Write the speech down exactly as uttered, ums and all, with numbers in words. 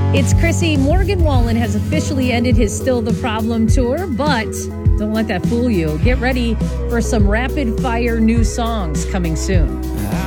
It's Chrissy. Morgan Wallen has officially ended his Still the Problem tour, but don't let that fool you. Get ready for some rapid-fire new songs coming soon.